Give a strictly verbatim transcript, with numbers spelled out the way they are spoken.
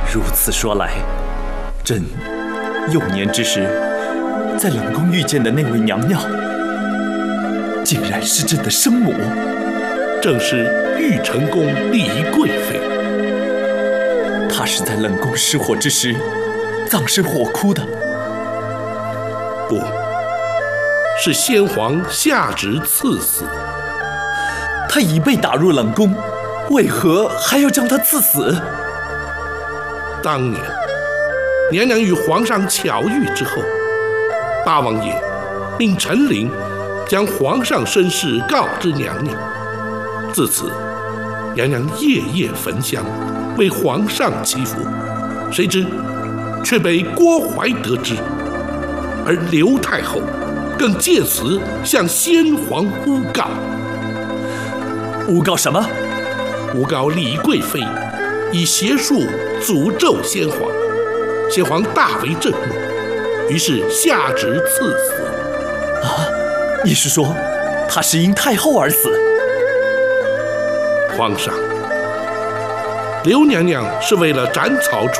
如此说来，朕幼年之时在冷宫遇见的那位娘娘，竟然是朕的生母， 正是玉成宫李贵妃。 她是在冷宫失火之时葬身火窟的。 不，是先皇下旨赐死。 她已被打入冷宫，为何还要将她赐死？ 当年娘娘与皇上巧遇之后，大王爷命陈琳将皇上身世告知娘娘。自此，娘娘夜夜焚香，为皇上祈福。谁知却被郭槐得知，而刘太后更借此向先皇诬告。 诬告什么？ 诬告李贵妃以邪术诅咒先皇。先皇大为震怒，于是下旨赐死。 啊，你是说她是因太后而死？ 皇上，刘娘娘是为了斩草除